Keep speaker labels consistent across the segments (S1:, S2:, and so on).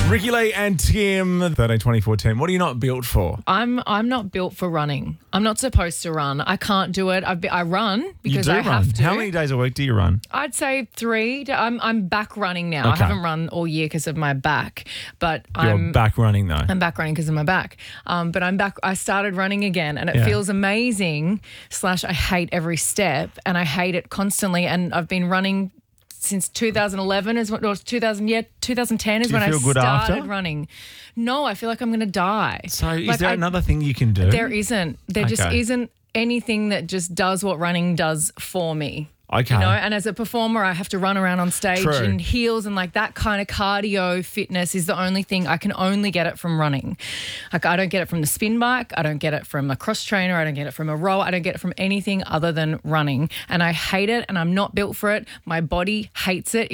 S1: Ricky Lee and Tim, 13-24-10. What are you not built for?
S2: I'm not built for running. I'm not supposed to run. I can't do it. I run because
S1: You do
S2: I have
S1: run.
S2: to.
S1: How many days a week do you run?
S2: I'd say 3. I'm back running now.
S1: Okay.
S2: I haven't run all year because of my back, but
S1: You're
S2: I'm
S1: back running though.
S2: I'm back running because of my back. But I'm back. I started running again and it
S1: Yeah.
S2: feels amazing. / I hate every step and I hate it constantly. And I've been running since 2011 or 2010 is
S1: Do you
S2: when I
S1: feel good
S2: started
S1: after?
S2: running. No, I feel like I'm going to die.
S1: So is
S2: Like,
S1: there another thing you can do?
S2: There isn't. There just
S1: Okay.
S2: isn't anything that just does what running does for me.
S1: Okay.
S2: You know, and as a performer, I have to run around on stage
S1: True.
S2: in heels and like that kind of cardio fitness is the only thing I can only get it from running. Like I don't get it from the spin bike. I don't get it from a cross trainer. I don't get it from a rower. I don't get it from anything other than running. And I hate it and I'm not built for it. My body hates it.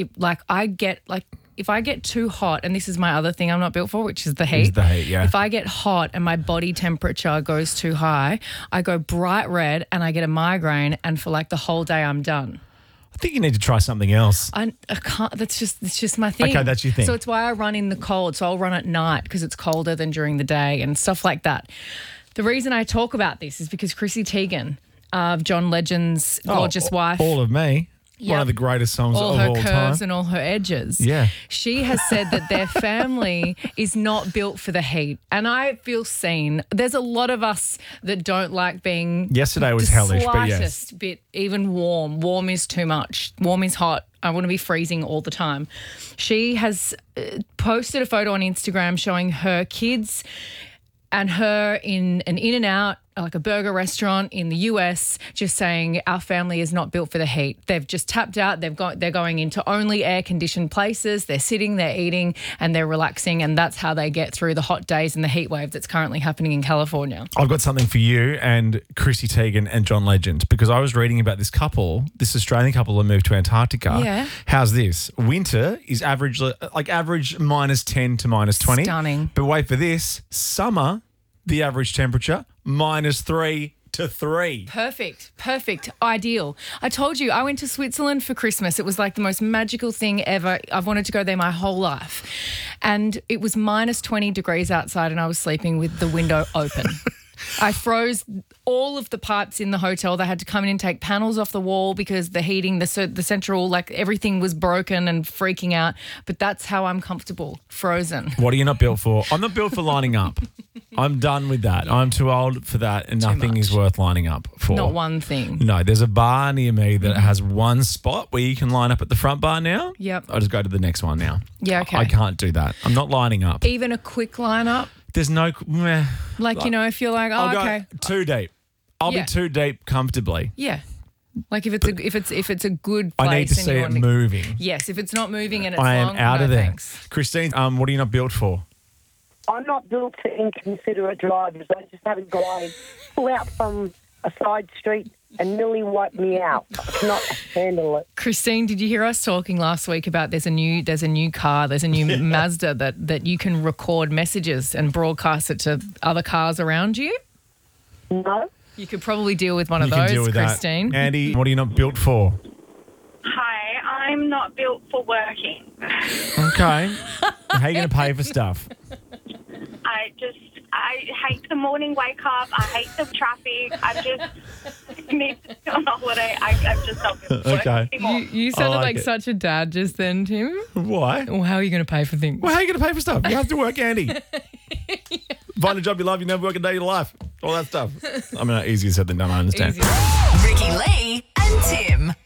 S2: If I get too hot, and this is my other thing I'm not built for, which is the heat.
S1: Is the heat, yeah.
S2: If I get hot and my body temperature goes too high, I go bright red and I get a migraine, and for like the whole day I'm done.
S1: I think you need to try something else.
S2: I can't. It's just my thing.
S1: Okay, that's your thing.
S2: So it's why I run in the cold. So I'll run at night because it's colder than during the day and stuff like that. The reason I talk about this is because Chrissy Teigen, John Legend's gorgeous wife.
S1: All of Me. One
S2: Yep.
S1: of the greatest songs
S2: all
S1: of
S2: her
S1: all
S2: curves
S1: time.
S2: and all her edges.
S1: Yeah.
S2: She has said that their family is not built for the heat. And I feel seen. There's a lot of us that don't like being
S1: Yesterday was
S2: the
S1: hellish, but yes.
S2: slightest bit even warm. Warm is too much. Warm is hot. I want to be freezing all the time. She has posted a photo on Instagram showing her kids and her in an In-N-Out, like a burger restaurant in the US, just saying our family is not built for the heat. They've just tapped out. They're going into only air-conditioned places. They're sitting, they're eating, and they're relaxing, and that's how they get through the hot days and the heat wave that's currently happening in California.
S1: I've got something for you and Chrissy Teigen and John Legend because I was reading about this couple, this Australian couple that moved to Antarctica.
S2: Yeah.
S1: How's this? Winter is average minus 10 to minus 20.
S2: Stunning.
S1: But wait for this. Summer, the average temperature, minus 3 to 3.
S2: Perfect. Ideal. I told you, I went to Switzerland for Christmas. It was like the most magical thing ever. I've wanted to go there my whole life. And it was minus 20 degrees outside and I was sleeping with the window open. I froze all of the pipes in the hotel. They had to come in and take panels off the wall because the heating, the central, like everything was broken and freaking out. But that's how I'm comfortable, frozen.
S1: What are you not built for? I'm not built for lining up. I'm done with that. I'm too old for that and nothing is worth lining up for.
S2: Not one thing.
S1: No, there's a bar near me that has one spot where you can line up at the front bar now.
S2: Yep.
S1: I'll just go to the next one now.
S2: Yeah, okay.
S1: I can't do that. I'm not lining up.
S2: Even a quick lineup,
S1: There's no... meh.
S2: like, you know, if you're like, oh,
S1: I'll
S2: okay.
S1: go too deep. I'll
S2: Yeah.
S1: be too deep comfortably.
S2: Yeah. Like if it's a good place
S1: I need to
S2: and
S1: see
S2: you
S1: it
S2: want to,
S1: moving.
S2: yes, if it's not moving and it's
S1: I am
S2: long,
S1: out
S2: no
S1: of there.
S2: thanks.
S1: Christine, what are you not built for?
S3: I'm not built for inconsiderate drivers. I just had a guy pull out from a side street and nearly wiped me out. I cannot handle it.
S2: Christine, did you hear us talking last week about there's a new car, there's a new Mazda that you can record messages and broadcast it to other cars around you?
S3: No?
S2: You could probably deal with one of
S1: You can
S2: those,
S1: deal with
S2: Christine.
S1: that. Andy, what are you not built for?
S4: Hi, I'm not built for working.
S1: Okay. How are you going to pay for stuff?
S4: I hate the morning wake up. I hate the traffic. I just need to go on holiday. I'm just not built for
S1: Okay.
S4: work anymore.
S2: You sounded
S1: like
S2: like
S1: it.
S2: such a dad just then, Tim.
S1: Why?
S2: Well, how are you going to pay for things?
S1: Well, how are you going to pay for stuff? You have to work, Andy. Find a job you love, you never work a day of your life. All that stuff. I mean, easier said than done, I understand.
S2: Easy.
S5: Ricky Lee and Tim.